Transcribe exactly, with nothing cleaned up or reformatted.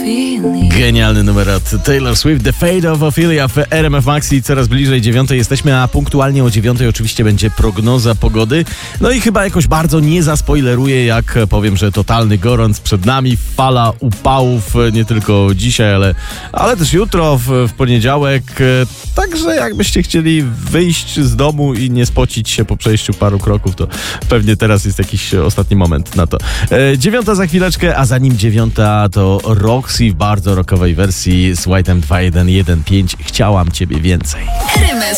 Genialny numer od Taylor Swift, The Fate of Ophelia w R M F Max i coraz bliżej dziewiątej jesteśmy, a punktualnie o dziewiątej oczywiście będzie prognoza pogody. No i chyba jakoś bardzo nie zaspoileruję, jak powiem, że totalny gorąc przed nami, fala upałów, nie tylko dzisiaj, ale, ale też jutro, w, w poniedziałek. Także jakbyście chcieli wyjść z domu i nie spocić się po przejściu paru kroków, to pewnie teraz jest jakiś ostatni moment na to. E, dziewiąta za chwileczkę, a zanim dziewiąta to Roxy w bardzo rockowej wersji z White'em dwa jeden jeden pięć. Chciałam ciebie więcej.